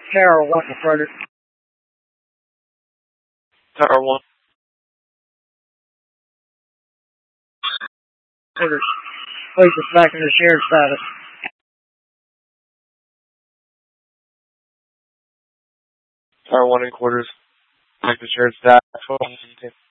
Tower 1 to Frederick. Tower 1. Quarters. Place us back into shared status. Tower 1 in quarters. Back to shared status.